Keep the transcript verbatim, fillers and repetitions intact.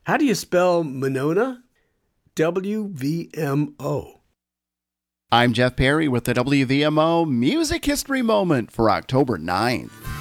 How do you spell Winona? W V M O. I'm Jeff Perry with the W V M O Music History Moment for October ninth.